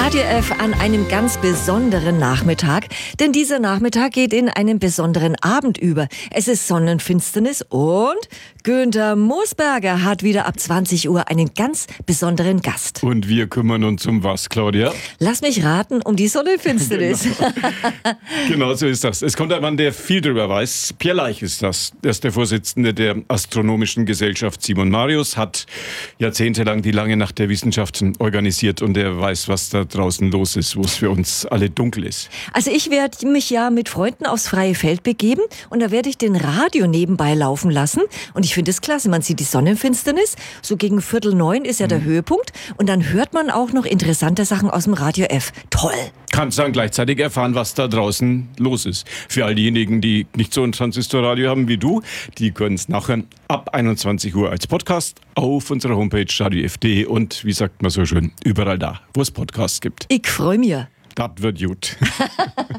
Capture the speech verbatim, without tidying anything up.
Radio F an einem ganz besonderen Nachmittag, denn dieser Nachmittag geht in einen besonderen Abend über. Es ist Sonnenfinsternis und Günther Moosberger hat wieder ab zwanzig Uhr einen ganz besonderen Gast. Und wir kümmern uns um was, Claudia? Lass mich raten, um die Sonnenfinsternis. Genau. Genau so ist das. Es kommt ein Mann, der viel drüber weiß. Pierre Leich ist das. Er ist der Vorsitzende der Astronomischen Gesellschaft Simon Marius, hat jahrzehntelang die lange Nacht der Wissenschaften organisiert und er weiß, was da draußen los ist, wo es für uns alle dunkel ist. Also ich werde mich ja mit Freunden aufs freie Feld begeben und da werde ich den Radio nebenbei laufen lassen und ich finde es klasse. Man sieht die Sonnenfinsternis, so gegen Viertel neun ist ja der mhm. Höhepunkt und dann hört man auch noch interessante Sachen aus dem Radio F. Toll! Kannst dann gleichzeitig erfahren, was da draußen los ist. Für all diejenigen, die nicht so ein Transistorradio haben wie du, die können es nachhören ab einundzwanzig Uhr als Podcast auf unserer Homepage radio f punkt de und wie sagt man so schön, überall da, wo es Podcasts gibt. Ich freue mich. Das wird gut.